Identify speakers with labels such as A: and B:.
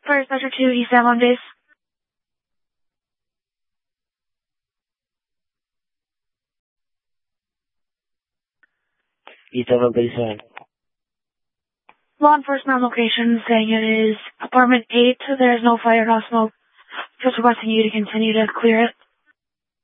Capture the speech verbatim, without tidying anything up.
A: Fire Special two, East Avalon Base.
B: East Avalon Base, uh,
A: Law enforcement location saying it is apartment eight. There is no fire, no smoke. Just requesting you to continue to clear it.